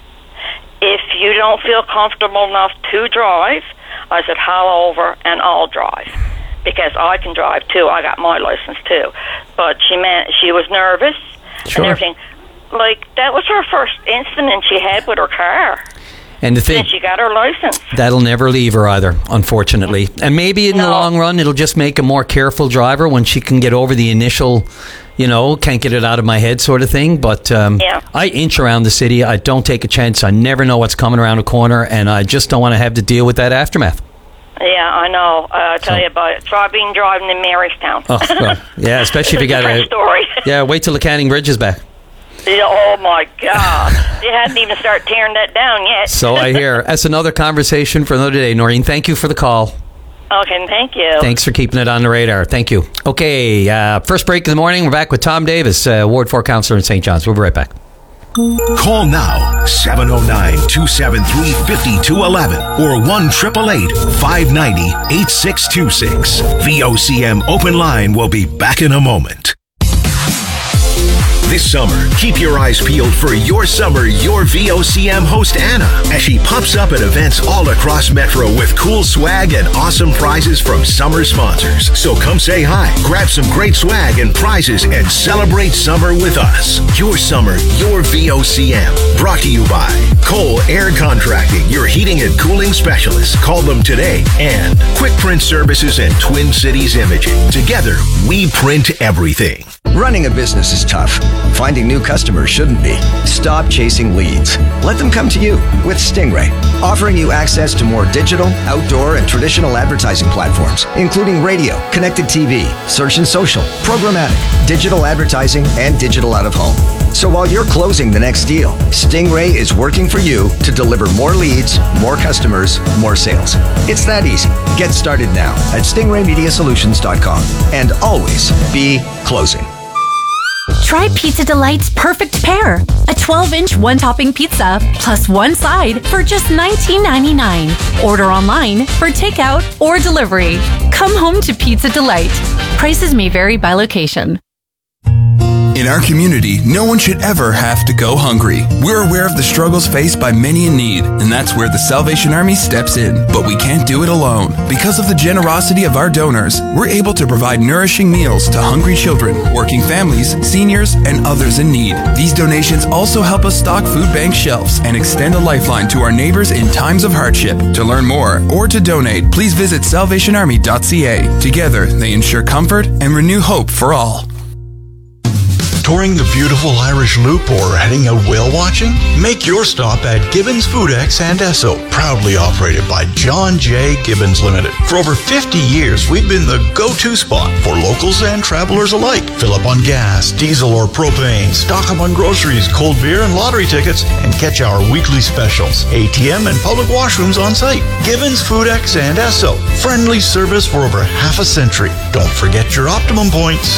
S1: If you don't feel comfortable enough to drive, I said, haul over and I'll drive, because I can drive too. I got my license too. But she was nervous and everything. Like, that was her first incident she had with her car.
S23: And the thing,
S1: since she got her license.
S23: That'll never leave her either, unfortunately. And maybe in the long run, it'll just make a more careful driver when she can get over the initial, can't get it out of my head sort of thing. But I inch around the city. I don't take a chance. I never know what's coming around a corner, and I just don't want to have to deal with that aftermath.
S1: Yeah, I know. I'll tell you about it. Try being driving in Marystown.
S23: Oh, well, yeah, especially if you got a
S1: story.
S23: Yeah, wait till the Canning Bridge is back.
S1: Yeah, oh my God. They hadn't even started tearing that down yet.
S23: So I hear. That's another conversation for another day. Noreen, thank you for the call.
S1: Okay, thank you.
S23: Thanks for keeping it on the radar. Thank you. Okay, first break of the morning. We're back with Tom Davis, Ward 4 Councillor in St. John's. We'll be right back.
S15: Call now, 709-273-5211 or 1-888-590-8626. VOCM Open Line will be back in a moment. This summer, keep your eyes peeled for Your Summer, Your VOCM host Anna, as she pops up at events all across Metro with cool swag and awesome prizes from summer sponsors. So come say hi, grab some great swag and prizes, and celebrate summer with us. Your Summer, Your VOCM. Brought to you by Cole Air Contracting, your heating and cooling specialist. Call them today. And Quick Print Services and Twin Cities Imaging. Together, we print everything.
S3: Running a business is tough. Finding new customers shouldn't be. Stop chasing leads. Let them come to you with Stingray, offering you access to more digital, outdoor, and traditional advertising platforms, including radio, connected TV, search and social, programmatic, digital advertising, and digital out of home. So while you're closing the next deal, Stingray is working for you to deliver more leads, more customers, more sales. It's that easy. Get started now at stingraymediasolutions.com and always be closing.
S4: Try Pizza Delight's Perfect Pair, a 12-inch one-topping pizza plus one side for just $19.99. Order online for takeout or delivery. Come home to Pizza Delight. Prices may vary by location.
S17: In our community, no one should ever have to go hungry. We're aware of the struggles faced by many in need, and that's where the Salvation Army steps in. But we can't do it alone. Because of the generosity of our donors, we're able to provide nourishing meals to hungry children, working families, seniors, and others in need. These donations also help us stock food bank shelves and extend a lifeline to our neighbors in times of hardship. To learn more or to donate, please visit salvationarmy.ca. Together, they ensure comfort and renew hope for all.
S5: touring the beautiful Irish Loop or heading out whale watching? Make your stop at Gibbons Foodex and Esso, proudly operated by John J. Gibbons Limited. For over 50 years, we've been the go-to spot for locals and travelers alike. Fill up on gas, diesel or propane, stock up on groceries, cold beer and lottery tickets, and catch our weekly specials. ATM and public washrooms on site. Gibbons Foodex and Esso. Friendly service for over half a century. Don't forget your Optimum points.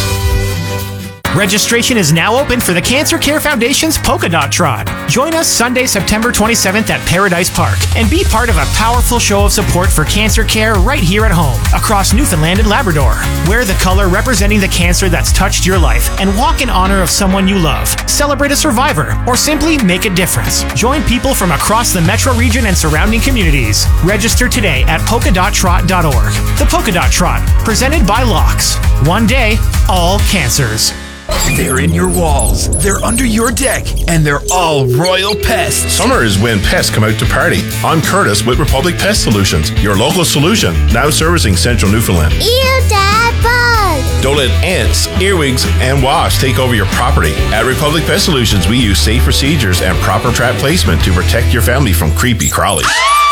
S21: Registration is now open for the Cancer Care Foundation's Polka Dot Trot. Join us Sunday, September 27th at Paradise Park and be part of a powerful show of support for cancer care right here at home across Newfoundland and Labrador. Wear the color representing the cancer that's touched your life and walk in honor of someone you love. Celebrate a survivor or simply make a difference. Join people from across the metro region and surrounding communities. Register today at polkadottrot.org. The Polka Dot Trot, presented by Locks. One day, all cancers.
S6: They're in your walls, they're under your deck, and they're all royal pests.
S7: Summer is when pests come out to party. I'm Curtis with Republic Pest Solutions, your local solution, now servicing central Newfoundland.
S24: Ew, Dad, bugs!
S7: Don't let ants, earwigs, and wasps take over your property. At Republic Pest Solutions, we use safe procedures and proper trap placement to protect your family from creepy crawlies.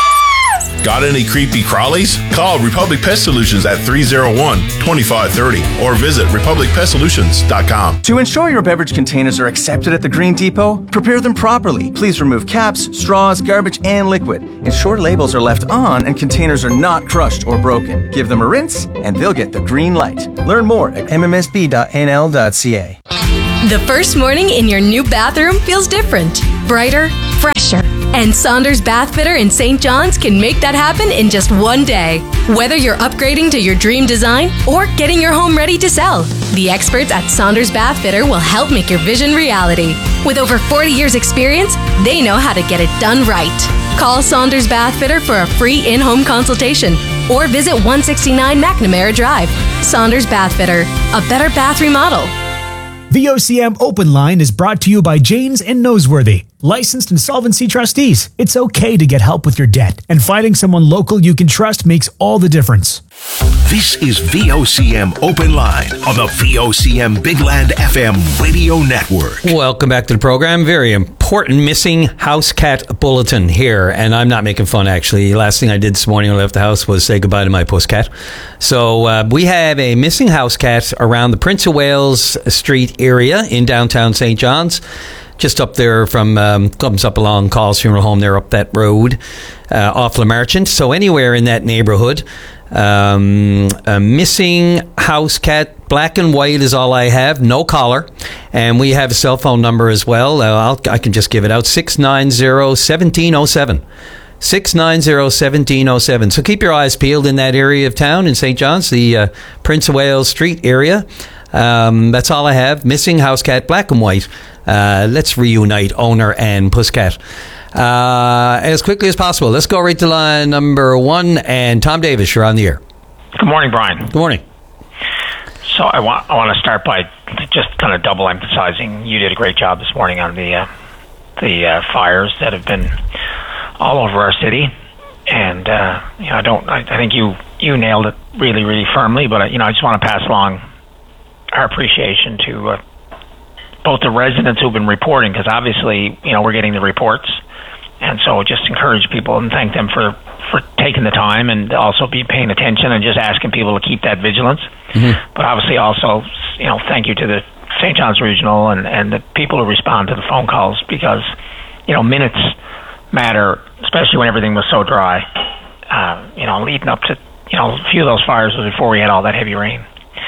S7: Got any creepy crawlies? Call Republic Pest Solutions at 301-2530 or visit republicpestsolutions.com.
S25: To ensure your beverage containers are accepted at the Green Depot, prepare them properly. Please remove caps, straws, garbage, and liquid. Ensure labels are left on and containers are not crushed or broken. Give them a rinse and they'll get the green light. Learn more at mmsb.nl.ca.
S18: The first morning in your new bathroom feels different, brighter, fresher. And Saunders Bath Fitter in St. John's can make that happen in just one day. Whether you're upgrading to your dream design or getting your home ready to sell, the experts at Saunders Bath Fitter will help make your vision reality. With over 40 years experience, they know how to get it done right. Call Saunders Bath Fitter for a free in-home consultation or visit 169 McNamara Drive. Saunders Bath Fitter, a better bath remodel.
S13: The OCM Open Line is brought to you by Janes and Noseworthy, licensed insolvency trustees. It's okay to get help with your debt, and finding someone local you can trust makes all the difference.
S15: This is VOCM Open Line on the VOCM Big Land FM radio network.
S23: Welcome back to the program. Very important missing house cat bulletin here. And I'm not making fun, actually. Last thing I did this morning when I left the house was say goodbye to my pusscat. So we have a missing house cat around the Prince of Wales Street area in downtown St. John's. Just up there from, comes up along Call's Funeral Home there up that road off La Marchant. So anywhere in that neighborhood, a missing house cat, black and white is all I have, no collar. And we have a cell phone number as well. I can just give it out, 690-1707. 690-1707. So keep your eyes peeled in that area of town in St. John's, the Prince of Wales Street area. That's all I have. Missing house cat, black and white. Let's reunite owner and pusscat as quickly as possible. Let's go right to line number one. And Tom Davis, you're on the air.
S26: Good morning, Brian.
S23: Good morning.
S26: So I want to start by just kind of double emphasizing you did a great job this morning on the fires that have been all over our city. And I think you nailed it really, really firmly. But I just want to pass along our appreciation to both the residents who've been reporting, because obviously, we're getting the reports. And so just encourage people and thank them for taking the time and also be paying attention and just asking people to keep that vigilance. Mm-hmm. But obviously also, thank you to the St. John's Regional and the people who respond to the phone calls, because, minutes matter, especially when everything was so dry. Leading up to, a few of those fires was before we had all that heavy rain.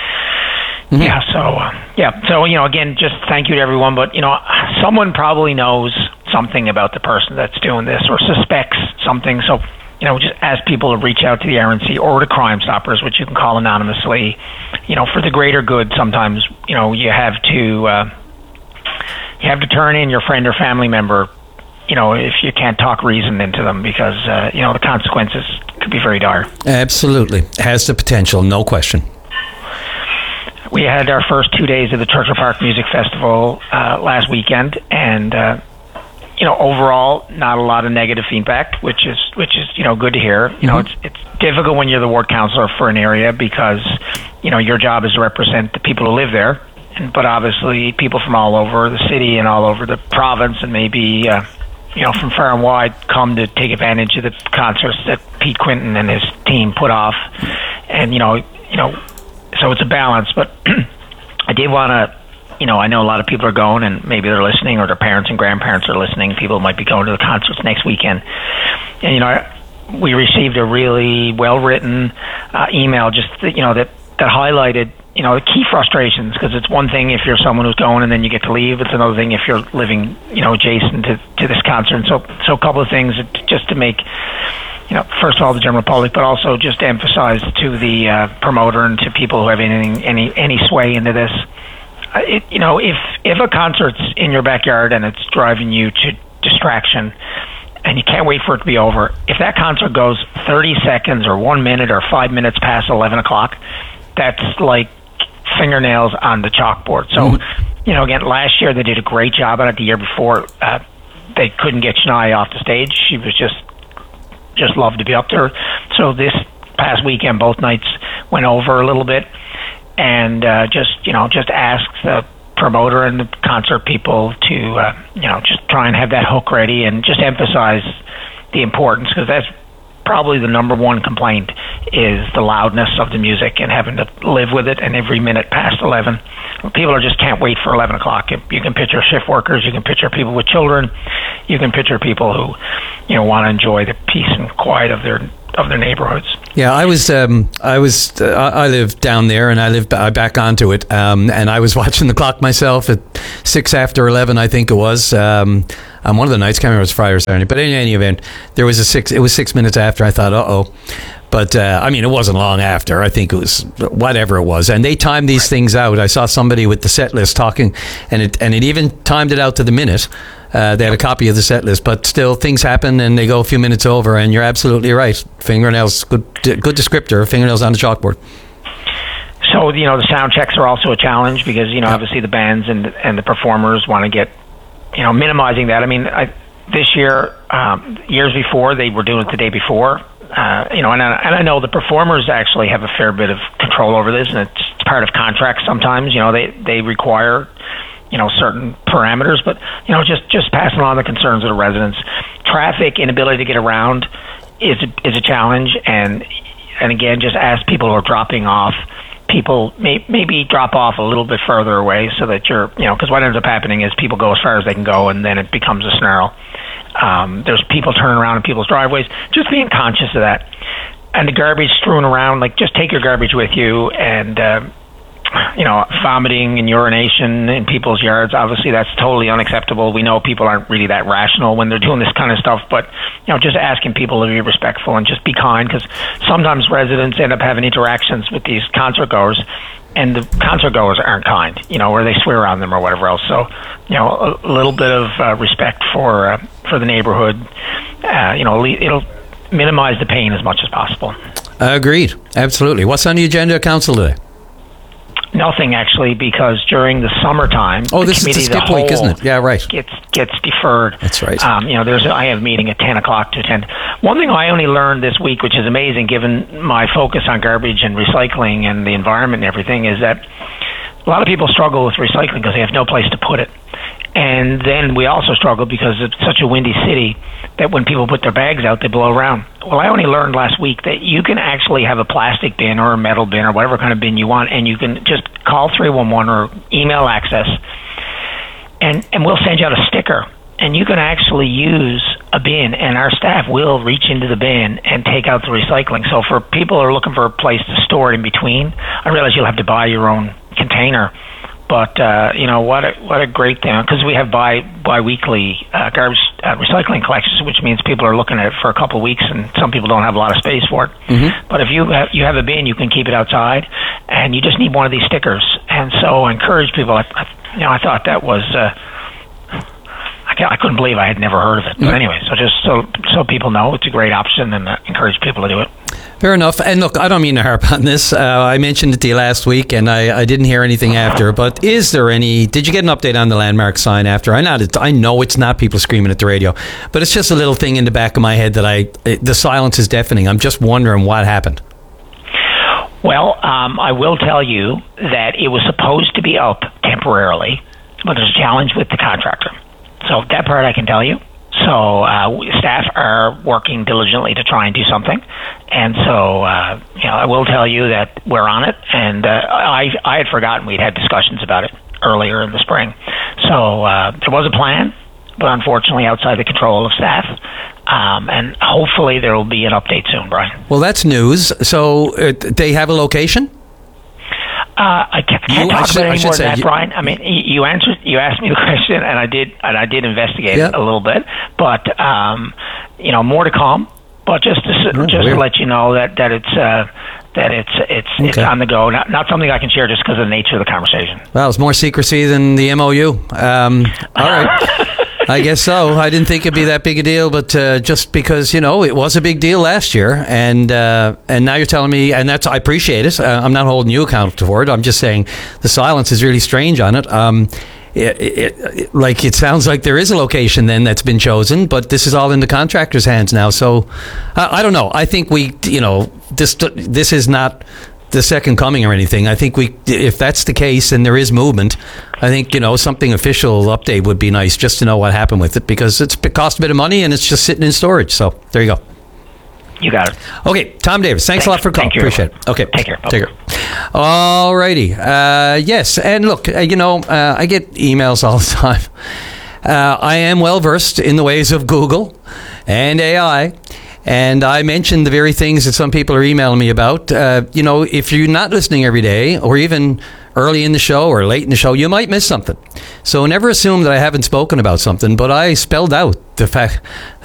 S26: Mm-hmm. So again, just thank you to everyone. But someone probably knows something about the person that's doing this or suspects something. So just ask people to reach out to the RNC or to Crime Stoppers, which you can call anonymously. For the greater good, sometimes you have to turn in your friend or family member. If you can't talk reason into them, because the consequences could be very dire.
S23: Absolutely, has the potential, no question.
S26: We had our first 2 days of the Churchill Park Music Festival last weekend, and overall, not a lot of negative feedback, which is good to hear. It's difficult when you're the ward councillor for an area, because your job is to represent the people who live there, but obviously people from all over the city and all over the province, and maybe from far and wide, come to take advantage of the concerts that Pete Quinton and his team put off. And so it's a balance. But I did want to. I know a lot of people are going, and maybe they're listening, or their parents and grandparents are listening. People might be going to the concerts next weekend. And, we received a really well-written email just, that highlighted, the key frustrations, because it's one thing if you're someone who's going and then you get to leave. It's another thing if you're living, adjacent to this concert. And so a couple of things just to make, first of all, the general public, but also just to emphasize to the promoter and to people who have any sway into this. If a concert's in your backyard and it's driving you to distraction and you can't wait for it to be over, if that concert goes 30 seconds or 1 minute or 5 minutes past 11 o'clock, that's like fingernails on the chalkboard. So, again, last year they did a great job on it. The year before, they couldn't get Shania off the stage. She was just loved to be up there. So this past weekend, both nights went over a little bit. And just ask the promoter and the concert people to just try and have that hook ready, and just emphasize the importance, because that's probably the number one complaint, is the loudness of the music and having to live with it. And every minute past 11, people just can't wait for 11 o'clock. You can picture shift workers, you can picture people with children, you can picture people who want to enjoy the peace and quiet of their neighborhoods.
S23: Yeah, I live down there, and I back onto it, and I was watching the clock myself at 6 after 11, I think it was. On one of the nights, can't remember if it was Friday or Saturday, but in any event, it was 6 minutes after. I thought, uh-oh. But, it wasn't long after. I think it was whatever it was. And they timed these things out. I saw somebody with the set list talking, and it even timed it out to the minute. They had a copy of the set list, but still things happen and they go a few minutes over, and you're absolutely right. Fingernails, good descriptor, fingernails on the chalkboard.
S26: So, the sound checks are also a challenge, because, obviously the bands and the performers want to get, minimizing that. This year, years before, they were doing it the day before. And I know the performers actually have a fair bit of control over this, and it's part of contracts sometimes. They require certain parameters, but just passing on the concerns of the residents. Traffic, inability to get around is a challenge, and again, just ask people who are dropping off. People maybe drop off a little bit further away, so that because what ends up happening is people go as far as they can go, and then it becomes a snarl. There's people turning around in people's driveways. Just being conscious of that, and the garbage strewn around. Just take your garbage with you, and vomiting and urination in people's yards, obviously that's totally unacceptable. We know people aren't really that rational when they're doing this kind of stuff, but just asking people to be respectful and just be kind, because sometimes residents end up having interactions with these concert goers, and the concert goers aren't kind, or they swear on them or whatever else. So a little bit of respect for the neighborhood, it'll minimize the pain as much as possible.
S23: Agreed, absolutely. What's on the agenda of council today?
S26: Nothing, actually, because during the summertime,
S23: this is the skip week, isn't it? Yeah, right.
S26: Gets deferred.
S23: That's right.
S26: I have a meeting at 10 o'clock to attend. One thing I only learned this week, which is amazing given my focus on garbage and recycling and the environment and everything, is that a lot of people struggle with recycling because they have no place to put it. And then we also struggle because it's such a windy city that when people put their bags out, they blow around. Well, I only learned last week that you can actually have a plastic bin or a metal bin or whatever kind of bin you want, and you can just call 311 or email Access, and we'll send you out a sticker. And you can actually use a bin, and our staff will reach into the bin and take out the recycling. So for people who are looking for a place to store it in between, I realize you'll have to buy your own container. But what a great thing, because we have bi-weekly garbage recycling collections, which means people are looking at it for a couple of weeks, and some people don't have a lot of space for it. Mm-hmm. But if you have a bin, you can keep it outside, and you just need one of these stickers. And so I encourage people. I thought that was. I couldn't believe I had never heard of it. But anyway, so just so people know, it's a great option, and encourage people to do it.
S23: Fair enough. And look, I don't mean to harp on this. I mentioned it to you last week, and I didn't hear anything after. But did you get an update on the landmark sign after? I know it's not people screaming at the radio, but it's just a little thing in the back of my head that the silence is deafening. I'm just wondering what happened.
S26: Well, I will tell you that it was supposed to be up temporarily, but there's a challenge with the contractor. So that part I can tell you. So staff are working diligently to try and do something. And so, I will tell you that we're on it. And I had forgotten we'd had discussions about it earlier in the spring. So there was a plan, but unfortunately outside the control of staff. And hopefully there will be an update soon, Brian.
S23: Well, that's news. So they have a location?
S26: I can't talk about any more than that, Brian. I mean, you asked me the question, and I did investigate it a little bit, but more to come. But just to let you know that it's on the go. Not something I can share just because of the nature of the conversation.
S23: Well, it's more secrecy than the MOU. All right. I guess so. I didn't think it'd be that big a deal, but just because, it was a big deal last year, and now you're telling me, and I appreciate it. I'm not holding you accountable for it. I'm just saying the silence is really strange on it. It sounds like there is a location then that's been chosen, but this is all in the contractor's hands now. So I don't know. I think this is not the second coming or anything. I think if that's the case and there is movement, I think, something official update would be nice just to know what happened with it, because it cost a bit of money and it's just sitting in storage. So there you go.
S26: You got it.
S23: Okay, Tom Davis, thanks a lot for calling. Appreciate it. Okay, take care. All righty. Yes, and look, I get emails all the time. I am well versed in the ways of Google and AI. And I mentioned the very things that some people are emailing me about. If you're not listening every day, or even early in the show or late in the show, you might miss something. So never assume that I haven't spoken about something, but I spelled out the fact